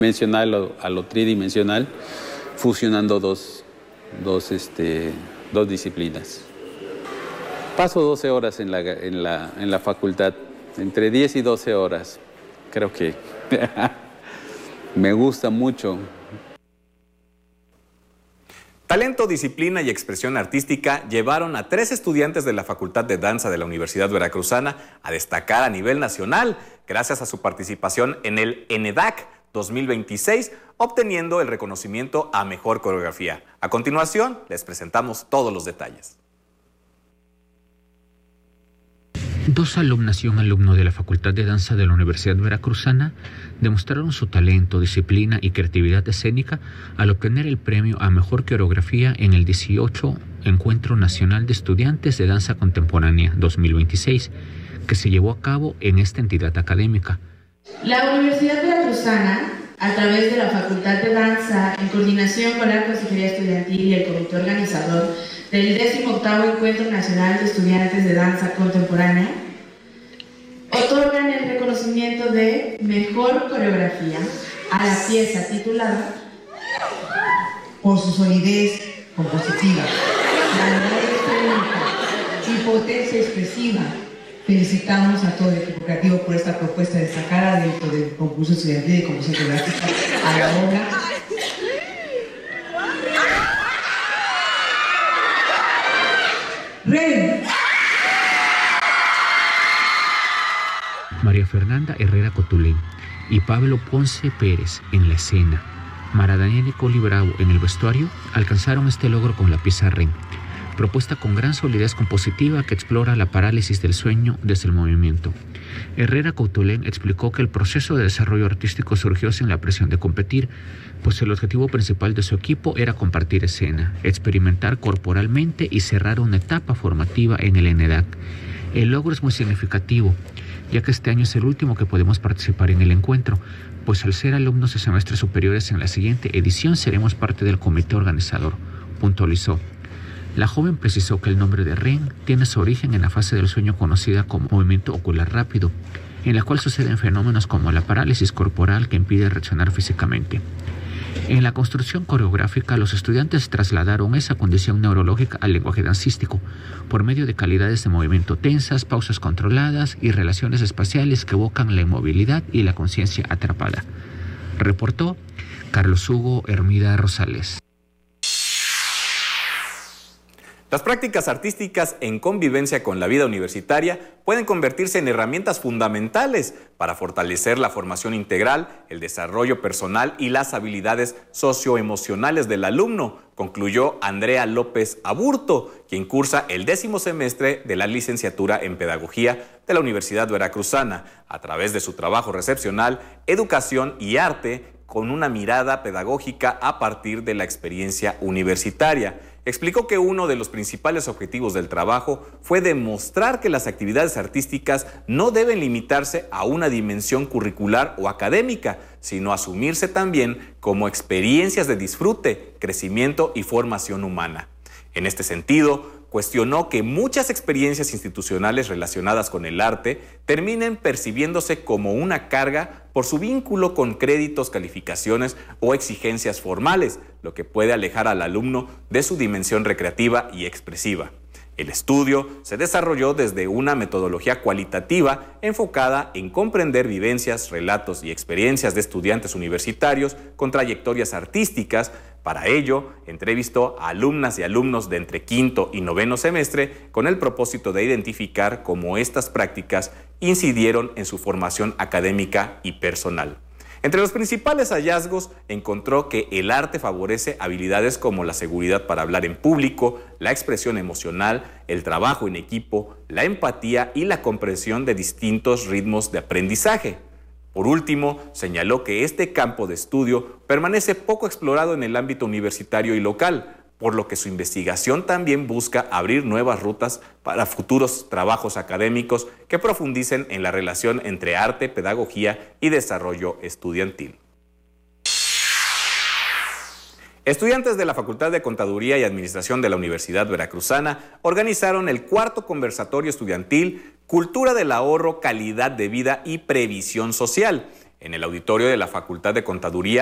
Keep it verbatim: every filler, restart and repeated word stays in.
dimensional a lo tridimensional, fusionando dos, dos, este, dos disciplinas. Paso doce horas en la, en la, en la facultad, entre diez y doce horas. Creo que me gusta mucho. Talento, disciplina y expresión artística llevaron a tres estudiantes de la Facultad de Danza de la Universidad Veracruzana a destacar a nivel nacional gracias a su participación en el ENEDAC dos mil veintiséis, obteniendo el reconocimiento a mejor coreografía. A continuación, les presentamos todos los detalles. Dos alumnas y un alumno de la Facultad de Danza de la Universidad Veracruzana demostraron su talento, disciplina y creatividad escénica al obtener el premio a Mejor Coreografía en el dieciocho Encuentro Nacional de Estudiantes de Danza Contemporánea dos mil veintiséis, que se llevó a cabo en esta entidad académica. La Universidad Veracruzana, a través de la Facultad de Danza, en coordinación con la Consejería Estudiantil y el comité organizador del décimo octavo Encuentro Nacional de Estudiantes de Danza Contemporánea, otorgan el reconocimiento de Mejor Coreografía a la pieza titulada Por su solidez compositiva, validez técnica y potencia expresiva. Felicitamos a todo el equipo creativo por esta propuesta destacada dentro del concurso estudiantil de composición coreográfica a la obra Rey. María Fernanda Herrera Cotulén y Pablo Ponce Pérez en la escena, Mara Daniela Coli Bravo en el vestuario, alcanzaron este logro con la pieza Ren, propuesta con gran solidez compositiva que explora la parálisis del sueño desde el movimiento. Herrera Cotulén explicó que el proceso de desarrollo artístico surgió sin la presión de competir, pues el objetivo principal de su equipo era compartir escena, experimentar corporalmente y cerrar una etapa formativa en el ENEDAC. El logro es muy significativo, ya que este año es el último que podemos participar en el encuentro, pues al ser alumnos de semestres superiores en la siguiente edición seremos parte del comité organizador, puntualizó. La joven precisó que el nombre de REM tiene su origen en la fase del sueño conocida como movimiento ocular rápido, en la cual suceden fenómenos como la parálisis corporal que impide reaccionar físicamente. En la construcción coreográfica, los estudiantes trasladaron esa condición neurológica al lenguaje dancístico por medio de calidades de movimiento tensas, pausas controladas y relaciones espaciales que evocan la inmovilidad y la conciencia atrapada. Reportó Carlos Hugo Hermida Rosales. Las prácticas artísticas en convivencia con la vida universitaria pueden convertirse en herramientas fundamentales para fortalecer la formación integral, el desarrollo personal y las habilidades socioemocionales del alumno, concluyó Andrea López Aburto, quien cursa el décimo semestre de la licenciatura en Pedagogía de la Universidad Veracruzana, a través de su trabajo recepcional, Educación y Arte, con una mirada pedagógica a partir de la experiencia universitaria. Explicó que uno de los principales objetivos del trabajo fue demostrar que las actividades artísticas no deben limitarse a una dimensión curricular o académica, sino asumirse también como experiencias de disfrute, crecimiento y formación humana. En este sentido, cuestionó que muchas experiencias institucionales relacionadas con el arte terminen percibiéndose como una carga por su vínculo con créditos, calificaciones o exigencias formales, lo que puede alejar al alumno de su dimensión recreativa y expresiva. El estudio se desarrolló desde una metodología cualitativa enfocada en comprender vivencias, relatos y experiencias de estudiantes universitarios con trayectorias artísticas. Para ello, entrevistó a alumnas y alumnos de entre quinto y noveno semestre con el propósito de identificar cómo estas prácticas incidieron en su formación académica y personal. Entre los principales hallazgos, encontró que el arte favorece habilidades como la seguridad para hablar en público, la expresión emocional, el trabajo en equipo, la empatía y la comprensión de distintos ritmos de aprendizaje. Por último, señaló que este campo de estudio permanece poco explorado en el ámbito universitario y local, por lo que su investigación también busca abrir nuevas rutas para futuros trabajos académicos que profundicen en la relación entre arte, pedagogía y desarrollo estudiantil. Estudiantes de la Facultad de Contaduría y Administración de la Universidad Veracruzana organizaron el cuarto conversatorio estudiantil Cultura del Ahorro, Calidad de Vida y Previsión Social, en el auditorio de la Facultad de Contaduría